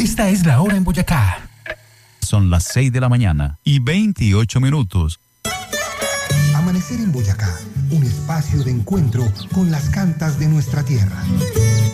Esta es la hora en Boyacá. Son las 6 de la mañana y 28 minutos. Amanecer en Boyacá, un espacio de encuentro con las cantas de nuestra tierra.